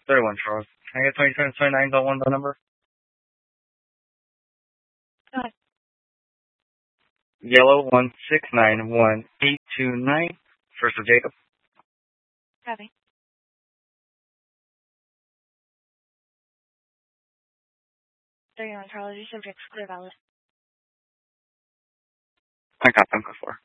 31, Charles. Can I get 2729 one the number? Go ahead. Yellow 1691829. First of Jacob. Copy. Charlie, your subject's clear valid. I got them before.